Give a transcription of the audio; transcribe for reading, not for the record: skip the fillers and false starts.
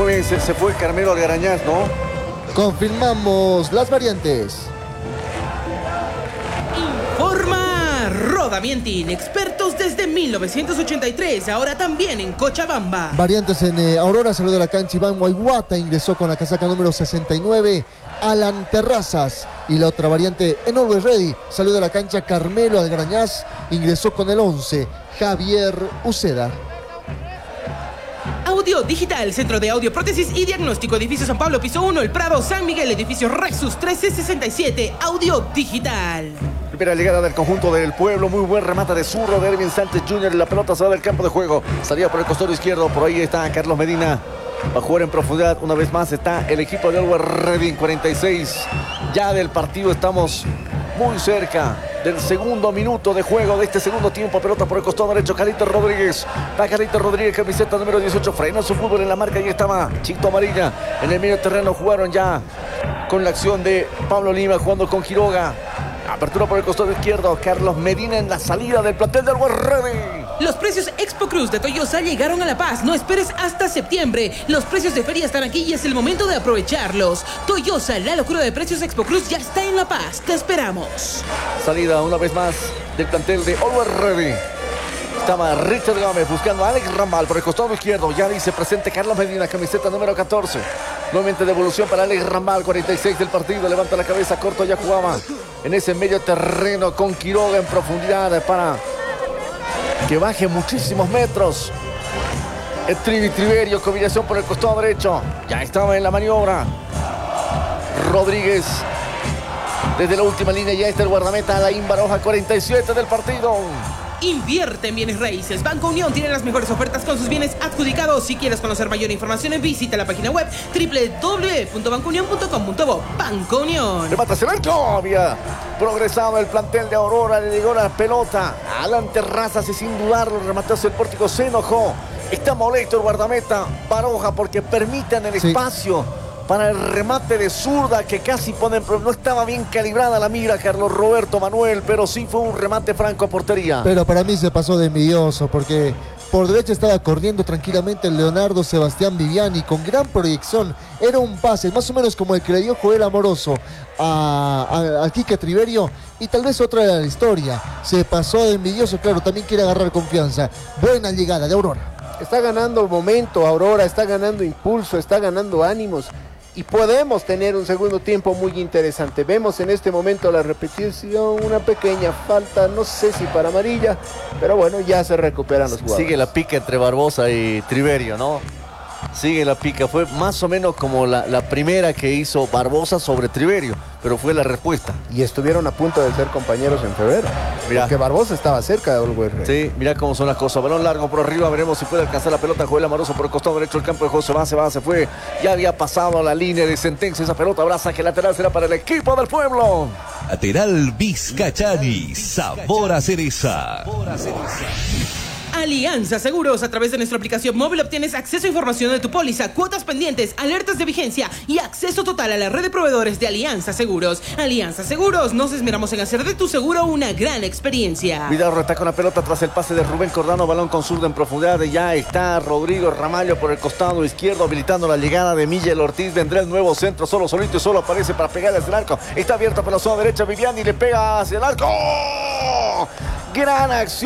49 se fue Carmelo Algarañaz, ¿no? Confirmamos las variantes. Informa Rodamientin, expertos desde 1983, ahora también en Cochabamba. Variantes en Aurora, salió de la cancha Iván Guayguata, ingresó con la casaca número 69, Alan Terrazas. Y la otra variante en Always Ready, salió de la cancha Carmelo Algarañaz, ingresó con el 11, Javier Uceda. Audio Digital, Centro de Audio, Prótesis y Diagnóstico, Edificio San Pablo, Piso 1, El Prado, San Miguel, Edificio Rexus 1367, Audio Digital. Primera llegada del conjunto del Pueblo, muy buen remate de zurdo de Erwin Sánchez Jr. La pelota se va del campo de juego, salía por el costado izquierdo, por ahí está Carlos Medina. Va a jugar en profundidad, una vez más está el equipo de Always Ready, 46 ya del partido, estamos muy cerca del segundo minuto de juego de este segundo tiempo. Pelota por el costado derecho, Carlitos Rodríguez. Va Carlitos Rodríguez, camiseta número 18, frena su fútbol en la marca y estaba Chito Amarilla. En el medio terreno jugaron ya con la acción de Pablo Lima jugando con Quiroga. Apertura por el costado izquierdo, Carlos Medina en la salida del plantel del Always Ready. Los precios Expo Cruz de Toyosa llegaron a La Paz. No esperes hasta septiembre. Los precios de feria están aquí y es el momento de aprovecharlos. Toyosa, la locura de precios Expo Cruz ya está en La Paz. Te esperamos. Salida una vez más del plantel de Always Ready. Estaba Richard Gómez buscando a Alex Rambal por el costado izquierdo. Ya dice presente Carlos Medina, camiseta número 14. Nuevamente devolución para Alex Rambal, 46 del partido. Levanta la cabeza, corto, ya jugaba en ese medio terreno con Quiroga en profundidad para que baje muchísimos metros. El Triverio, combinación por el costado derecho. Ya estaba en la maniobra. Rodríguez. Desde la última línea ya está el guardameta Alain Baroja, 47 del partido. Invierte en bienes raíces. Banco Unión tiene las mejores ofertas con sus bienes adjudicados. Si quieres conocer mayor información, visita la página web www.bancounion.com.bo. Banco Unión. Remata hacia el arco. Había progresado el plantel de Aurora. Le llegó la pelota Alan Terrazas y sin dudarlo remató hacia el pórtico. Se enojó. Está molesto el guardameta Baroja porque permitan el espacio para el remate de zurda que casi ponen, pero no estaba bien calibrada la mira Carlos Roberto Manuel, pero sí fue un remate franco a portería. Pero para mí se pasó de envidioso porque por derecha estaba corriendo tranquilamente el Leonardo Sebastián Viviani con gran proyección. Era un pase más o menos como el que le dio Joel Amoroso a Quique Triverio y tal vez otra de la historia. Se pasó de envidioso, claro, también quiere agarrar confianza. Buena llegada de Aurora. Está ganando el momento Aurora, está ganando impulso, está ganando ánimos. Y podemos tener un segundo tiempo muy interesante. Vemos en este momento la repetición, una pequeña falta, no sé si para amarilla, pero bueno, ya se recuperan los jugadores. Sigue la pica entre Barbosa y Triverio, ¿no? Sigue la pica, fue más o menos como la primera que hizo Barbosa sobre Triverio, pero fue la respuesta. Y estuvieron a punto de ser compañeros en febrero. Mirá. Porque Barbosa estaba cerca de Always Ready. Sí, mira cómo son las cosas. Balón largo por arriba, veremos si puede alcanzar la pelota. Joel Amoroso por el costado derecho del campo de juego. Se fue. Ya había pasado la línea de sentencia. Esa pelota, habrá saque lateral, será para el equipo del Pueblo. Lateral Vizcachani, sabor a cereza. Alianza Seguros. A través de nuestra aplicación móvil obtienes acceso a información de tu póliza, cuotas pendientes, alertas de vigencia y acceso total a la red de proveedores de Alianza Seguros. Alianza Seguros, nos esmeramos en hacer de tu seguro una gran experiencia. Vidal está con la pelota tras el pase de Rubén Cordano, balón con zurda en profundidad. Ya está Rodrigo Ramallo por el costado izquierdo habilitando la llegada de Miguel Ortiz. Vendrá el nuevo centro, solito y solo aparece para pegarle hacia el arco. Está abierto por la zona derecha, Viviani le pega hacia el arco. Gran acción.